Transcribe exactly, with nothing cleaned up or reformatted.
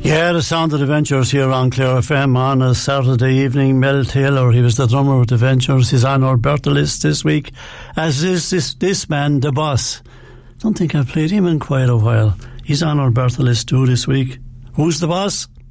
Yeah, the sound of the Ventures here on Clare F M on a Saturday evening. Mel Taylor, he was the drummer with the Ventures. He's on our birthday list this week, as is this, this man, The Boss. Don't think I've played him in quite a while. He's on our birthday list too this week. Who's The Boss?